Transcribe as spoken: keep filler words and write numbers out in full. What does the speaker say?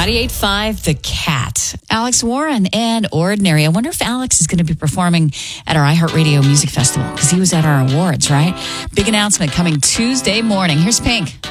ninety-eight point five The Cat. Alex Warren and Ordinary. I wonder if Alex is going to be performing at our iHeartRadio Music Festival because he was at our awards, right? Big announcement coming Tuesday morning. Here's Pink.